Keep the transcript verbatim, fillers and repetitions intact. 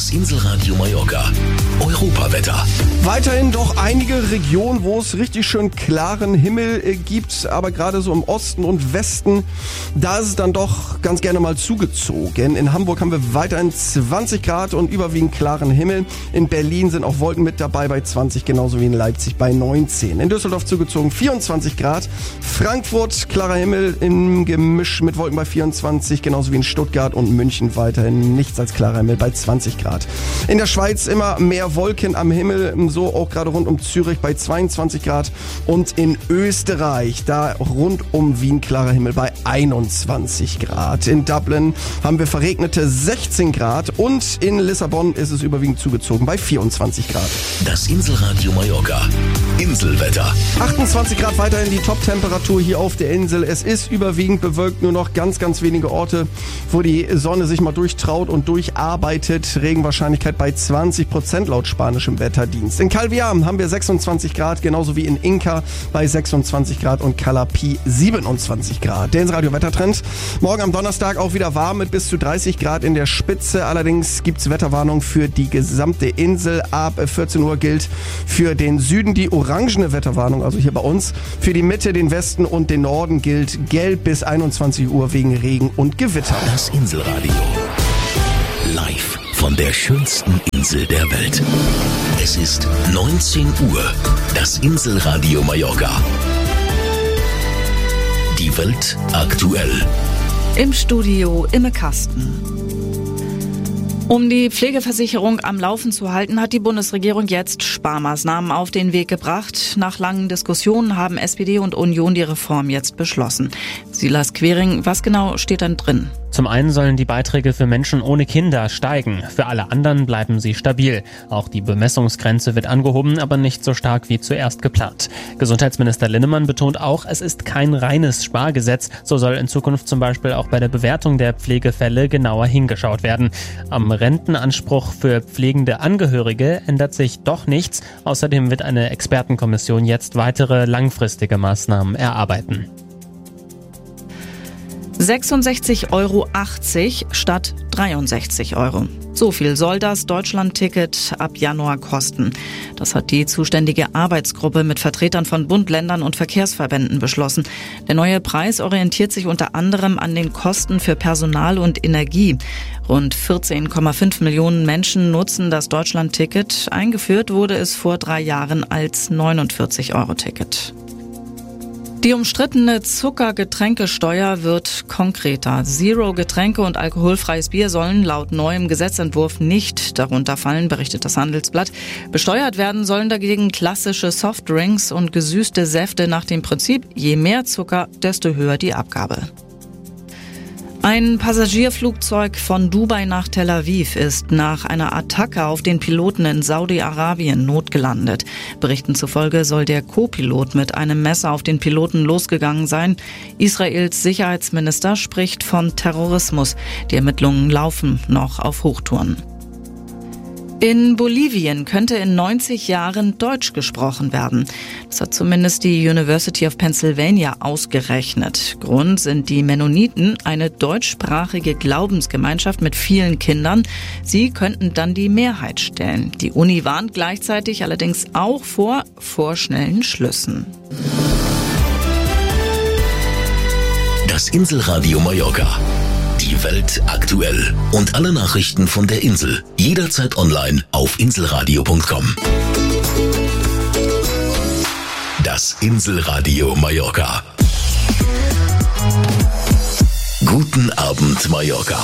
Das Inselradio Mallorca. Europawetter. Weiterhin doch einige Regionen, wo es richtig schön klaren Himmel äh, gibt, aber gerade so im Osten und Westen, da ist es dann doch ganz gerne mal zugezogen. In Hamburg haben wir weiterhin zwanzig Grad und überwiegend klaren Himmel. In Berlin sind auch Wolken mit dabei bei zwanzig, genauso wie in Leipzig bei neunzehn. In Düsseldorf zugezogen vierundzwanzig Grad. Frankfurt klarer Himmel im Gemisch mit Wolken bei vierundzwanzig, genauso wie in Stuttgart und München weiterhin nichts als klarer Himmel bei zwanzig Grad. In der Schweiz immer mehr Wolken am Himmel, so auch gerade rund um Zürich bei zweiundzwanzig Grad und in Österreich, da rund um Wien klarer Himmel bei einundzwanzig Grad. In Dublin haben wir verregnete sechzehn Grad und in Lissabon ist es überwiegend zugezogen bei vierundzwanzig Grad. Das Inselradio Mallorca. Inselwetter. achtundzwanzig Grad weiterhin die Top-Temperatur hier auf der Insel. Es ist überwiegend bewölkt, nur noch ganz, ganz wenige Orte, wo die Sonne sich mal durchtraut und durcharbeitet. Regenwahrscheinlichkeit bei zwanzig Prozent laut spanischem Wetterdienst. In Calviá haben wir sechsundzwanzig Grad, genauso wie in Inca bei sechsundzwanzig Grad und Calapi siebenundzwanzig Grad. Der Inselradio Wettertrend. Morgen am Donnerstag auch wieder warm mit bis zu dreißig Grad in der Spitze. Allerdings gibt's Wetterwarnung für die gesamte Insel. Ab vierzehn Uhr gilt für den Süden die orangene Wetterwarnung, also hier bei uns. Für die Mitte, den Westen und den Norden gilt gelb bis einundzwanzig Uhr wegen Regen und Gewitter. Das Inselradio. Live von der schönsten Insel der Welt. Es ist neunzehn Uhr. Das Inselradio Mallorca. Die Welt aktuell. Im Studio Imme Kasten. Um die Pflegeversicherung am Laufen zu halten, hat die Bundesregierung jetzt Sparmaßnahmen auf den Weg gebracht. Nach langen Diskussionen haben S P D und Union die Reform jetzt beschlossen. Silas Quering, was genau steht dann drin? Zum einen sollen die Beiträge für Menschen ohne Kinder steigen. Für alle anderen bleiben sie stabil. Auch die Bemessungsgrenze wird angehoben, aber nicht so stark wie zuerst geplant. Gesundheitsminister Linnemann betont auch, es ist kein reines Spargesetz. So soll in Zukunft zum Beispiel auch bei der Bewertung der Pflegefälle genauer hingeschaut werden. Am Rentenanspruch für pflegende Angehörige ändert sich doch nichts. Außerdem wird eine Expertenkommission jetzt weitere langfristige Maßnahmen erarbeiten. sechsundsechzig Euro achtzig statt dreiundsechzig Euro. So viel soll das Deutschland-Ticket ab Januar kosten. Das hat die zuständige Arbeitsgruppe mit Vertretern von Bund, Ländern und Verkehrsverbänden beschlossen. Der neue Preis orientiert sich unter anderem an den Kosten für Personal und Energie. Rund vierzehn Komma fünf Millionen Menschen nutzen das Deutschland-Ticket. Eingeführt wurde es vor drei Jahren als neunundvierzig Euro Ticket. Die umstrittene Zuckergetränkesteuer wird konkreter. Zero-Getränke und alkoholfreies Bier sollen laut neuem Gesetzentwurf nicht darunter fallen, berichtet das Handelsblatt. Besteuert werden sollen dagegen klassische Softdrinks und gesüßte Säfte nach dem Prinzip, je mehr Zucker, desto höher die Abgabe. Ein Passagierflugzeug von Dubai nach Tel Aviv ist nach einer Attacke auf den Piloten in Saudi-Arabien notgelandet. Berichten zufolge soll der Co-Pilot mit einem Messer auf den Piloten losgegangen sein. Israels Sicherheitsminister spricht von Terrorismus. Die Ermittlungen laufen noch auf Hochtouren. In Bolivien könnte in neunzig Jahren Deutsch gesprochen werden. Das hat zumindest die University of Pennsylvania ausgerechnet. Grund sind die Mennoniten, eine deutschsprachige Glaubensgemeinschaft mit vielen Kindern. Sie könnten dann die Mehrheit stellen. Die Uni warnt gleichzeitig allerdings auch vor vorschnellen Schlüssen. Das Inselradio Mallorca. Die Welt aktuell und alle Nachrichten von der Insel jederzeit online auf inselradio punkt com. Das Inselradio Mallorca. Guten Abend, Mallorca.